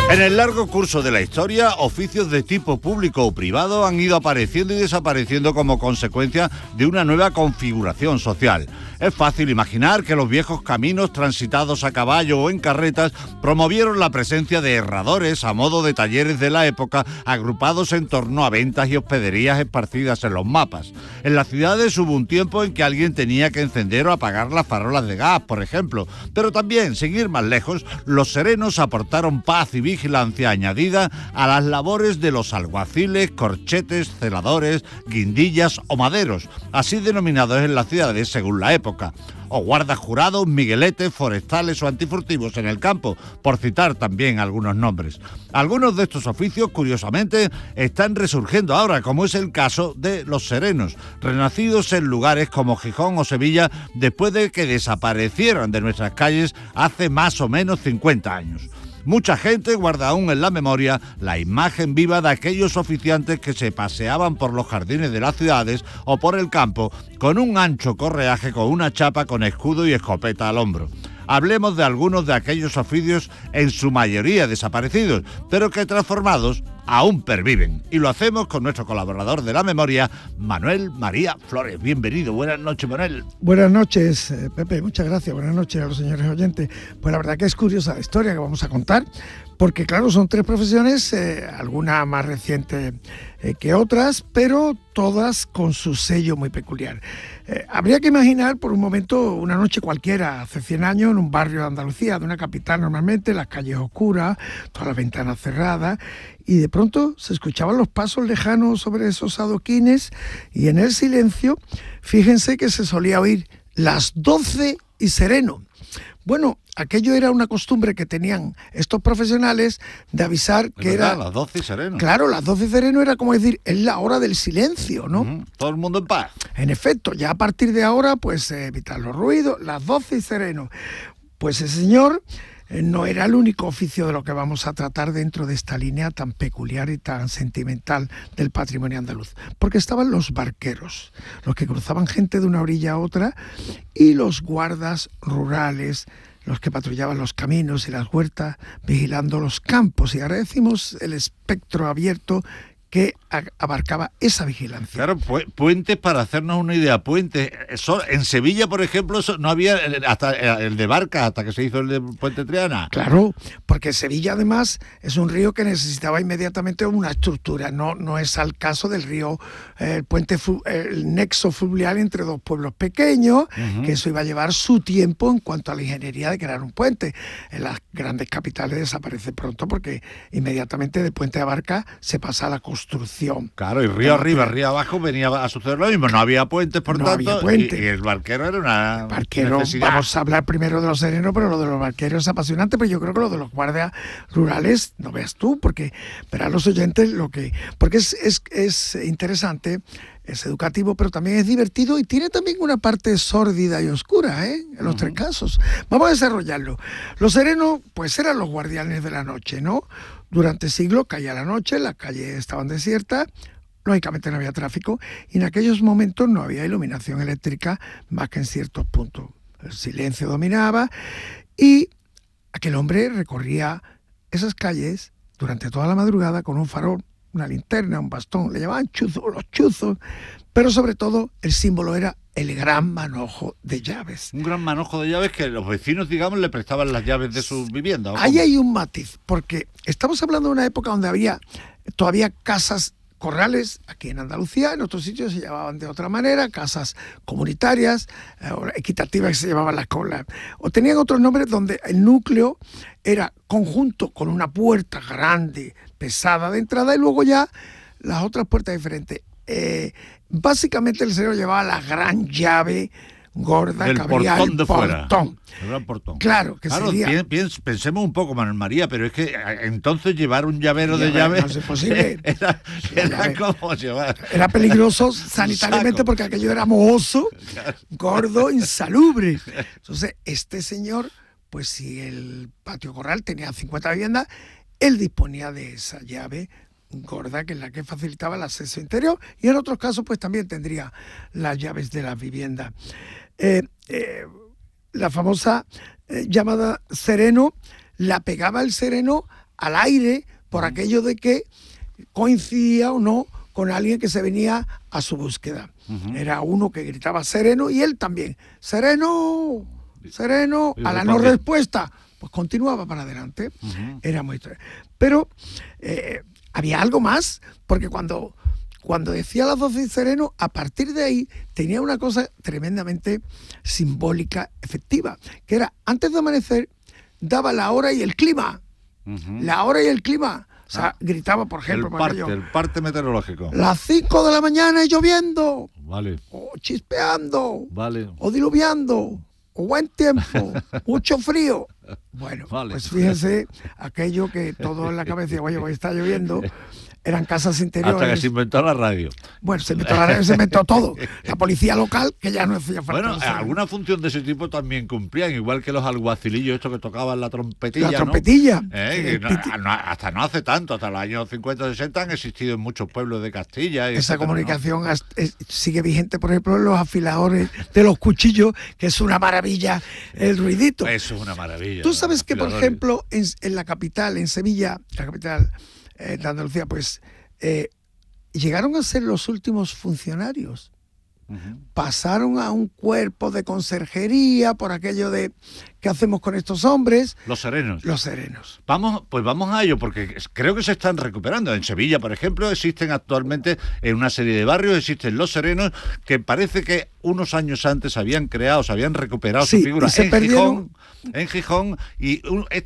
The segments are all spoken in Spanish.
En el largo curso de la historia, oficios de tipo público o privado han ido apareciendo y desapareciendo como consecuencia de una nueva configuración social. Es fácil imaginar que los viejos caminos transitados a caballo o en carretas promovieron la presencia de herradores a modo de talleres de la época, agrupados en torno a ventas y hospederías esparcidas en los mapas. En las ciudades hubo un tiempo en que alguien tenía que encender o apagar las farolas de gas, por ejemplo, pero también, sin ir más lejos, los serenos aportaron paz y vigilancia añadida a las labores de los alguaciles, corchetes, celadores, guindillas o maderos, así denominados en las ciudades según la época, o guardas jurados, migueletes, forestales o antifurtivos en el campo, por citar también algunos nombres. Algunos de estos oficios, curiosamente, están resurgiendo ahora, como es el caso de los serenos, renacidos en lugares como Gijón o Sevilla después de que desaparecieran de nuestras calles hace más o menos 50 años. Mucha gente guarda aún en la memoria la imagen viva de aquellos oficiantes que se paseaban por los jardines de las ciudades o por el campo con un ancho correaje con una chapa con escudo y escopeta al hombro. Hablemos de algunos de aquellos oficios, en su mayoría desaparecidos, pero que transformados aún perviven. Y lo hacemos con nuestro colaborador de la memoria, Manuel María Flores. Bienvenido, buenas noches, Manuel. Buenas noches, Pepe, muchas gracias. Buenas noches a los señores oyentes. Pues la verdad que es curiosa la historia que vamos a contar, porque claro, son tres profesiones, algunas más recientes que otras, pero todas con su sello muy peculiar. Habría que imaginar por un momento una noche cualquiera, hace 100 años, en un barrio de Andalucía, de una capital normalmente, las calles oscuras, todas las ventanas cerradas, y de pronto se escuchaban los pasos lejanos sobre esos adoquines, y en el silencio, fíjense que se solía oír las 12 y sereno. Bueno, aquello era una costumbre que tenían estos profesionales de avisar que ¿verdad? Era... Las 12 y sereno. Claro, las 12 y sereno era como decir, es la hora del silencio, ¿no? Todo el mundo en paz. En efecto, ya a partir de ahora, pues evitar los ruidos, las 12 y sereno. Pues ese señor no era el único oficio de lo que vamos a tratar dentro de esta línea tan peculiar y tan sentimental del patrimonio andaluz, porque estaban los barqueros, los que cruzaban gente de una orilla a otra, y los guardas rurales, los que patrullaban los caminos y las huertas, vigilando los campos, y ahora decimos el espectro abierto que abarcaba esa vigilancia. Claro, puentes, para hacernos una idea, puentes. En Sevilla, por ejemplo, no había hasta el de Barcas, hasta que se hizo el de Puente Triana. Claro, porque Sevilla además es un río que necesitaba inmediatamente una estructura, no es al caso del río, el nexo fluvial entre dos pueblos pequeños, que eso iba a llevar su tiempo en cuanto a la ingeniería de crear un puente. En las grandes capitales desaparece pronto porque inmediatamente de Puente de Barcas se pasa a la construcción. Claro, y río arriba, río abajo venía a suceder lo mismo, no había puentes, por tanto, y el barquero era una necesidad. Vamos a hablar primero de los serenos, pero lo de los barqueros es apasionante, pero yo creo que lo de los guardias rurales, no veas tú, porque verán los oyentes porque es interesante, es educativo, pero también es divertido y tiene también una parte sórdida y oscura, en los tres casos. Vamos a desarrollarlo. Los serenos, pues eran los guardianes de la noche, ¿no? Durante siglos caía la noche, las calles estaban desiertas, lógicamente no había tráfico, y en aquellos momentos no había iluminación eléctrica más que en ciertos puntos. El silencio dominaba, y aquel hombre recorría esas calles durante toda la madrugada con un farol, una linterna, un bastón, le llamaban chuzos, los chuzos, pero sobre todo el símbolo era el gran manojo de llaves. Un gran manojo de llaves que los vecinos, digamos, le prestaban las llaves de sus viviendas. Ahí hay un matiz, porque estamos hablando de una época donde había todavía casas corrales, aquí en Andalucía, en otros sitios se llamaban de otra manera, casas comunitarias, equitativas que se llamaban las colas, o tenían otros nombres donde el núcleo era conjunto con una puerta grande, pesada de entrada, y luego ya las otras puertas diferentes. Básicamente el sereno llevaba la gran llave gorda del que abría portón el de portón. Fuera. El gran portón. Claro, que sería... Pensemos un poco, Manuel María, pero es que entonces llevar un llavero de llaves no es posible. era como llevar... Era peligroso sanitariamente porque aquello era mohoso, gordo, insalubre. Entonces, este señor, pues si el patio corral tenía 50 viviendas, él disponía de esa llave gorda, que es la que facilitaba el acceso interior, y en otros casos pues también tendría las llaves de la vivienda. La famosa llamada sereno la pegaba el sereno al aire por aquello de que coincidía o no con alguien que se venía a su búsqueda. Era uno que gritaba sereno y él también, sereno, sereno, a la no respuesta, pues continuaba para adelante. Era muy... Pero había algo más, porque cuando decía las 12 y sereno, a partir de ahí tenía una cosa tremendamente simbólica, efectiva, que era, antes de amanecer, daba la hora y el clima. La hora y el clima. O sea, gritaba, por ejemplo, el parte meteorológico. Las 5 de la mañana y lloviendo. Vale. O chispeando. Vale. O diluviando. O buen tiempo. Mucho frío. Bueno, pues fíjense, aquello que todo en la cabeza, oye, hoy está lloviendo, eran casas interiores. Hasta que se inventó la radio. Bueno, se inventó la radio, se inventó todo. La policía local, que ya no hacía falta. Bueno, alguna función de ese tipo también cumplían, igual que los alguacilillos, estos que tocaban la trompetilla. La trompetilla. ¿No? Hasta no hace tanto, hasta los años 50 o 60 han existido en muchos pueblos de Castilla. Esa comunicación sigue vigente, por ejemplo, en los afiladores de los cuchillos, que es una maravilla el ruidito. Eso es una maravilla. Tú sabes que, por ejemplo, en la capital, en Sevilla, la capital de Andalucía, pues llegaron a ser los últimos funcionarios. Pasaron a un cuerpo de conserjería por aquello de ¿qué hacemos con estos hombres? Los serenos. Los serenos. Vamos a ello, porque creo que se están recuperando. En Sevilla, por ejemplo, existen actualmente en una serie de barrios, existen los serenos, que parece que unos años antes se habían recuperado su figura en Gijón, y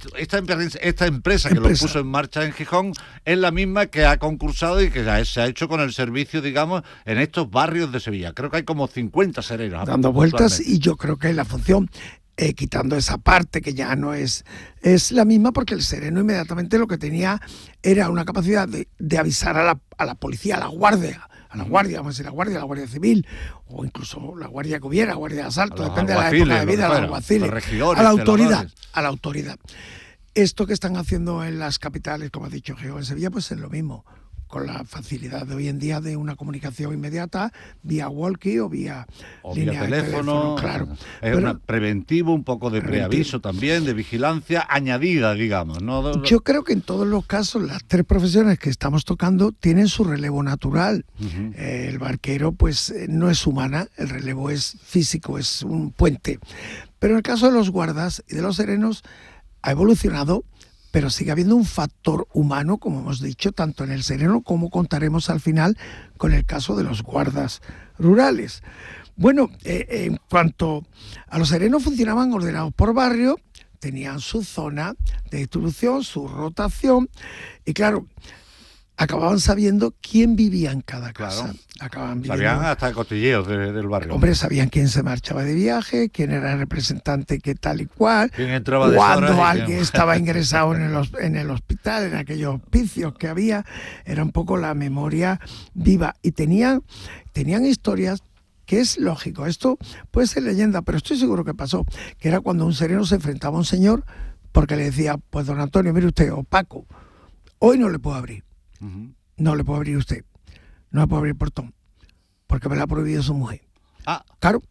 esta empresa que lo puso en marcha en Gijón es la misma que ha concursado y que se ha hecho con el servicio, digamos, en estos barrios de Sevilla. Creo que hay como 50 serenos. Dando vueltas, y yo creo que la función... quitando esa parte que ya no es la misma, porque el sereno inmediatamente lo que tenía era una capacidad de avisar a la policía, a la guardia, vamos a decir la Guardia Civil, o incluso la guardia que hubiera, guardia de asalto, depende de la época de vida, a los alguaciles, a la autoridad. Esto que están haciendo en las capitales, como ha dicho Geo, en Sevilla, pues es lo mismo, con la facilidad de hoy en día de una comunicación inmediata vía walkie o vía línea de teléfono, claro. Es preventivo, un poco de preaviso también, de vigilancia añadida, digamos, ¿no? Yo creo que en todos los casos las tres profesiones que estamos tocando tienen su relevo natural. El barquero, pues, no es humana, el relevo es físico, es un puente. Pero en el caso de los guardas y de los serenos ha evolucionado, pero sigue habiendo un factor humano, como hemos dicho, tanto en el sereno como contaremos al final con el caso de los guardas rurales. Bueno, en cuanto a los serenos, funcionaban ordenados por barrio, tenían su zona de distribución, su rotación, y claro, acababan sabiendo quién vivía en cada casa. Claro. Sabían hasta cotilleos del barrio. Hombre, sabían quién se marchaba de viaje, quién era el representante, qué tal y cual. Quién entraba de cuando alguien estaba ingresado en el hospital, en aquellos hospicios que había. Era un poco la memoria viva. Y tenían historias que es lógico. Esto puede ser leyenda, pero estoy seguro que pasó. Que era cuando un sereno se enfrentaba a un señor porque le decía, pues don Antonio, mire usted, o Paco, hoy no le puedo abrir. No le puedo abrir usted. No le puedo abrir el portón. Porque me lo ha prohibido su mujer. Claro.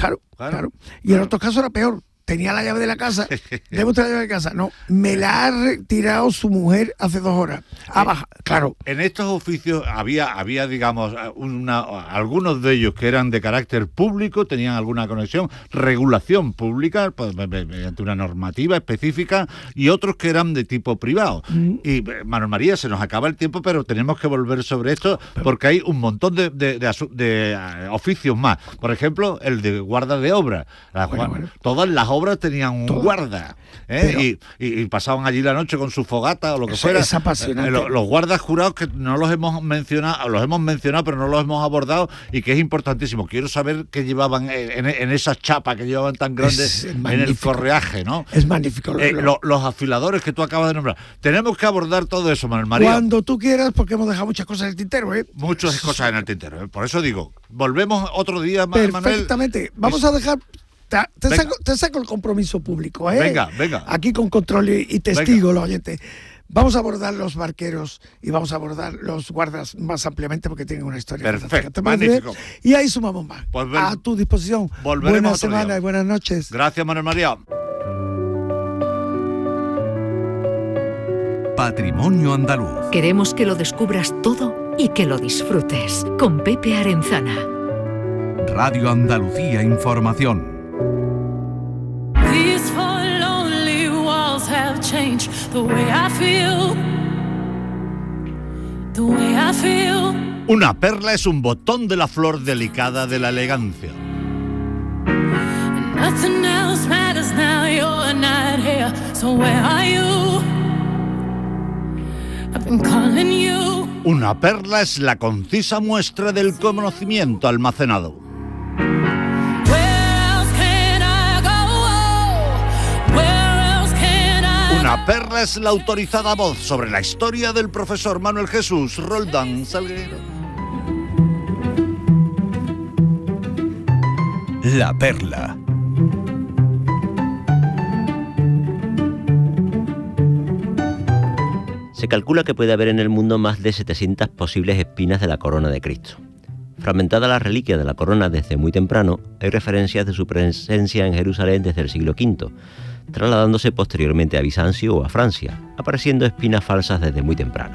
Y en otros casos era peor. Tenía la llave de la casa. ¿Debe usted la llave de casa? No, me la ha retirado su mujer hace 2 horas. Claro. En estos oficios había digamos, algunos de ellos que eran de carácter público, tenían alguna conexión, regulación pública, pues, mediante una normativa específica, y otros que eran de tipo privado. Y, Manuel María, se nos acaba el tiempo, pero tenemos que volver sobre esto, porque hay un montón de oficios más. Por ejemplo, el de guarda de obra. Todas las obras tenían un guarda, y pasaban allí la noche con su fogata o lo que fuera. Es apasionante. Los guardas jurados, que no los hemos mencionado, pero no los hemos abordado, y que es importantísimo. Quiero saber qué llevaban en esa chapa que llevaban tan grandes en el correaje, ¿no? Es magnífico. Los afiladores que tú acabas de nombrar. Tenemos que abordar todo eso, Manuel María. Cuando tú quieras, porque hemos dejado muchas cosas en el tintero, Muchas cosas en el tintero, Por eso digo, volvemos otro día, Manuel. Perfectamente. Vamos a dejar... Te saco el compromiso público, Venga. Aquí con control y testigo, los oyentes. Vamos a abordar los barqueros y vamos a abordar los guardas más ampliamente porque tienen una historia. Perfecto, magnífico. Y ahí sumamos más. A tu disposición. Buena semana y buenas noches. Gracias, Manuel María. Patrimonio Andaluz. Queremos que lo descubras todo y que lo disfrutes. Con Pepe Arenzana. Radio Andalucía Información. These four lonely walls have changed the way I feel. The way I feel. Una perla es un botón de la flor delicada de la elegancia. And nothing else matters now, you're not here. So where are you? I've been calling you. Una perla es la concisa muestra del conocimiento almacenado. Una perla es la autorizada voz sobre la historia del profesor Manuel Jesús Roldán Salguero. La perla. Se calcula que puede haber en el mundo más de 700 posibles espinas de la corona de Cristo. Fragmentada la reliquia de la corona desde muy temprano, hay referencias de su presencia en Jerusalén desde el siglo V, trasladándose posteriormente a Bizancio o a Francia, apareciendo espinas falsas desde muy temprano.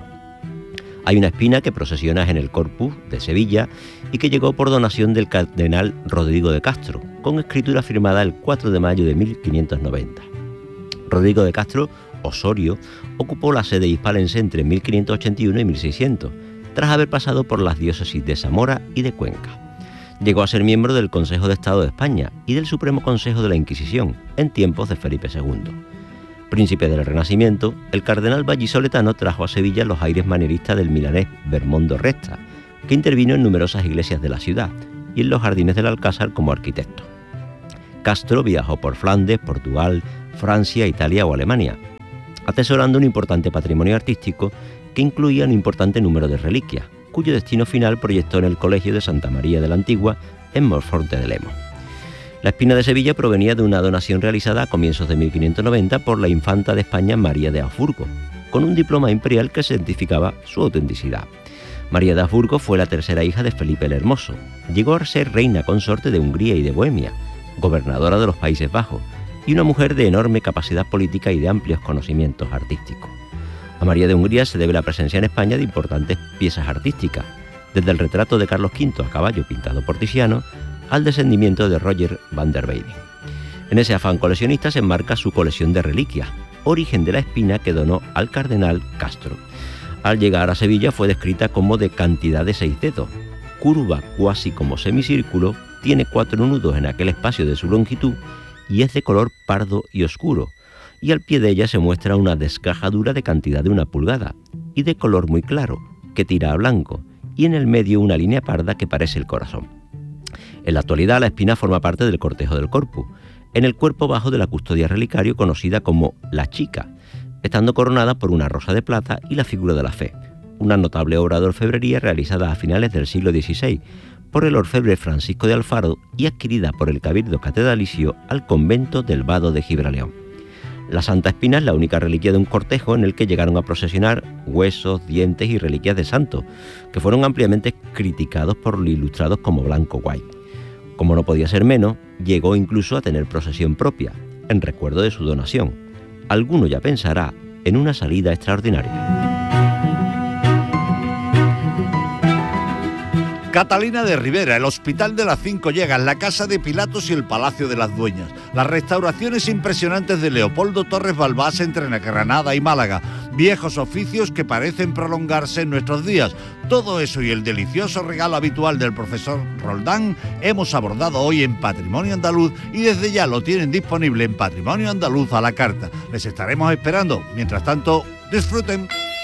Hay una espina que procesiona en el Corpus de Sevilla y que llegó por donación del cardenal Rodrigo de Castro, con escritura firmada el 4 de mayo de 1590. Rodrigo de Castro, Osorio, ocupó la sede hispalense entre 1581 y 1600, tras haber pasado por las diócesis de Zamora y de Cuenca. Llegó a ser miembro del Consejo de Estado de España y del Supremo Consejo de la Inquisición, en tiempos de Felipe II. Príncipe del Renacimiento, el cardenal vallisoletano trajo a Sevilla los aires manieristas del milanés Bermondo Resta, que intervino en numerosas iglesias de la ciudad y en los jardines del Alcázar como arquitecto. Castro viajó por Flandes, Portugal, Francia, Italia o Alemania, atesorando un importante patrimonio artístico que incluía un importante número de reliquias, cuyo destino final proyectó en el Colegio de Santa María de la Antigua, en Monforte de Lemos. La espina de Sevilla provenía de una donación realizada a comienzos de 1590 por la infanta de España María de Habsburgo, con un diploma imperial que certificaba su autenticidad. María de Habsburgo fue la tercera hija de Felipe el Hermoso. Llegó a ser reina consorte de Hungría y de Bohemia, gobernadora de los Países Bajos, y una mujer de enorme capacidad política y de amplios conocimientos artísticos. A María de Hungría se debe la presencia en España de importantes piezas artísticas, desde el retrato de Carlos V a caballo pintado por Tiziano al descendimiento de Roger van der Weyden. En ese afán coleccionista se enmarca su colección de reliquias, origen de la espina que donó al cardenal Castro. Al llegar a Sevilla fue descrita como de cantidad de 6 dedos, curva cuasi como semicírculo, tiene 4 nudos en aquel espacio de su longitud y es de color pardo y oscuro, y al pie de ella se muestra una desgajadura de cantidad de 1 pulgada y de color muy claro, que tira a blanco, y en el medio una línea parda que parece el corazón. En la actualidad la espina forma parte del cortejo del Corpus, en el cuerpo bajo de la custodia relicario conocida como la Chica, estando coronada por una rosa de plata y la figura de la fe, una notable obra de orfebrería realizada a finales del siglo XVI por el orfebre Francisco de Alfaro y adquirida por el Cabildo Catedralicio al convento del Vado de Gibraleón. La Santa Espina es la única reliquia de un cortejo en el que llegaron a procesionar huesos, dientes y reliquias de santos, que fueron ampliamente criticados por los ilustrados como Blanco White. Como no podía ser menos, llegó incluso a tener procesión propia, en recuerdo de su donación. Alguno ya pensará en una salida extraordinaria. Catalina de Rivera, el Hospital de las 5 Llagas, la Casa de Pilatos y el Palacio de las Dueñas. Las restauraciones impresionantes de Leopoldo Torres Balbás entre Granada y Málaga. Viejos oficios que parecen prolongarse en nuestros días. Todo eso y el delicioso regalo habitual del profesor Roldán hemos abordado hoy en Patrimonio Andaluz y desde ya lo tienen disponible en Patrimonio Andaluz a la carta. Les estaremos esperando. Mientras tanto, disfruten.